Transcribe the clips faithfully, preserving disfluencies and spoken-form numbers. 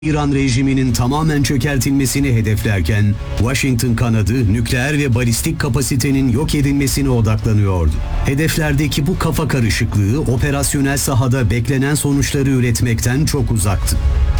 İran rejiminin tamamen çökertilmesini hedeflerken, Washington kanadı nükleer ve balistik kapasitenin yok edilmesine odaklanıyordu. Hedeflerdeki bu kafa karışıklığı operasyonel sahada beklenen sonuçları üretmekten çok uzaktı.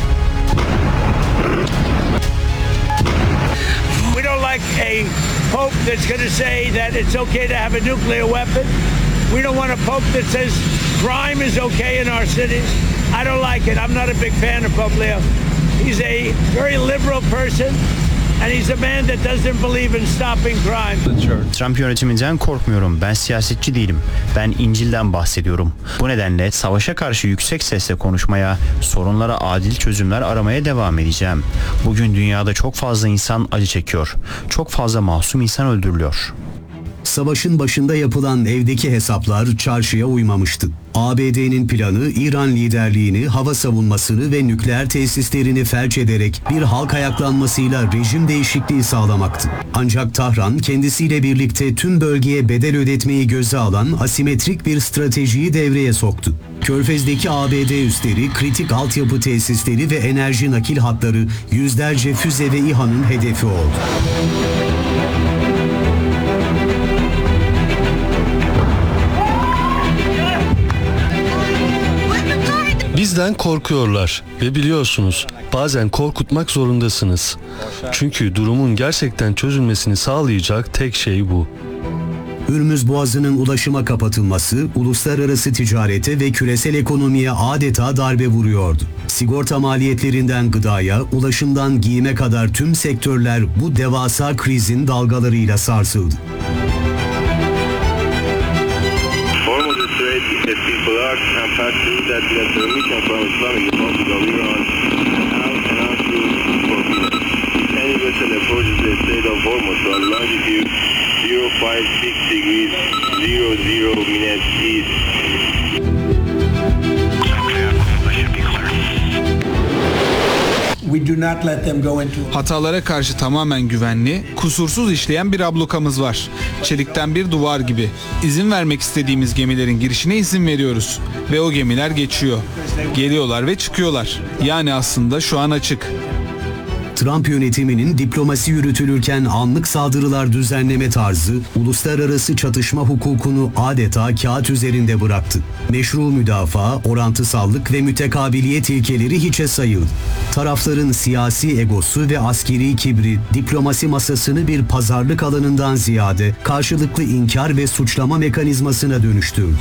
We don't like a pope that's going to say that it's okay to have a nuclear weapon. We don't want a pope that says crime is okay in our cities. I don't like it. I'm not a big fan of Pope Leo. He's a very liberal person, and he's a man that doesn't believe in stopping crime. Trump yönetiminden korkmuyorum. Ben siyasetçi değilim. Ben İncil'den bahsediyorum. Bu nedenle savaşa karşı yüksek sesle konuşmaya, sorunlara adil çözümler aramaya devam edeceğim. Bugün dünyada çok fazla insan acı çekiyor. Çok fazla masum insan öldürülüyor. Savaşın başında yapılan evdeki hesaplar çarşıya uymamıştı. A B D'nin planı İran liderliğini, hava savunmasını ve nükleer tesislerini felç ederek bir halk ayaklanmasıyla rejim değişikliği sağlamaktı. Ancak Tahran kendisiyle birlikte tüm bölgeye bedel ödetmeyi göze alan asimetrik bir stratejiyi devreye soktu. Körfez'deki A B D üsleri, kritik altyapı tesisleri ve enerji nakil hatları yüzlerce füze ve İHA'nın hedefi oldu. Bizden korkuyorlar ve biliyorsunuz bazen korkutmak zorundasınız. Çünkü durumun gerçekten çözülmesini sağlayacak tek şey bu. Hürmüz Boğazı'nın ulaşıma kapatılması, uluslararası ticarete ve küresel ekonomiye adeta darbe vuruyordu. Sigorta maliyetlerinden gıdaya, ulaşımdan giyime kadar tüm sektörler bu devasa krizin dalgalarıyla sarsıldı. Hatalara karşı tamamen güvenli, kusursuz işleyen bir ablukamız var. Çelikten bir duvar gibi. İzin vermek istediğimiz gemilerin girişine izin veriyoruz. Ve o gemiler geçiyor. Geliyorlar ve çıkıyorlar. Yani aslında şu an açık. Trump yönetiminin diplomasi yürütülürken anlık saldırılar düzenleme tarzı, uluslararası çatışma hukukunu adeta kağıt üzerinde bıraktı. Meşru müdafaa, orantısallık ve mütekabiliyet ilkeleri hiçe sayıldı. Tarafların siyasi egosu ve askeri kibri, diplomasi masasını bir pazarlık alanından ziyade karşılıklı inkar ve suçlama mekanizmasına dönüştürdü.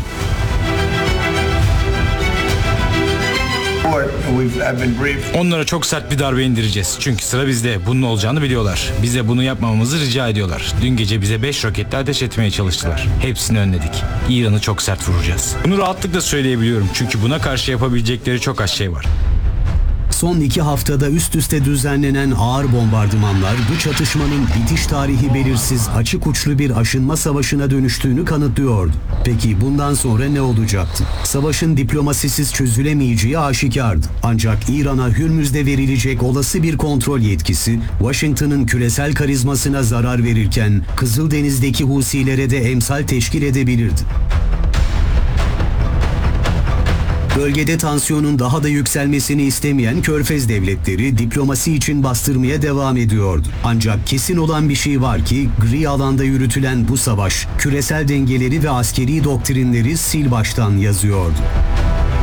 Onlara çok sert bir darbe indireceğiz. Çünkü sıra bizde. Bunun olacağını biliyorlar. Bize bunu yapmamamızı rica ediyorlar. Dün gece bize beş roketle ateş etmeye çalıştılar. Hepsini önledik. İran'ı çok sert vuracağız. Bunu rahatlıkla söyleyebiliyorum. Çünkü buna karşı yapabilecekleri çok az şey var. Son iki haftada üst üste düzenlenen ağır bombardımanlar bu çatışmanın bitiş tarihi belirsiz, açık uçlu bir aşınma savaşına dönüştüğünü kanıtlıyordu. Peki bundan sonra ne olacaktı? Savaşın diplomasisiz çözülemeyeceği aşikardı. Ancak İran'a Hürmüz'de verilecek olası bir kontrol yetkisi, Washington'ın küresel karizmasına zarar verirken Kızıldeniz'deki Husilere de emsal teşkil edebilirdi. Bölgede tansiyonun daha da yükselmesini istemeyen Körfez devletleri diplomasi için bastırmaya devam ediyordu. Ancak kesin olan bir şey var ki gri alanda yürütülen bu savaş küresel dengeleri ve askeri doktrinleri sil baştan yazıyordu.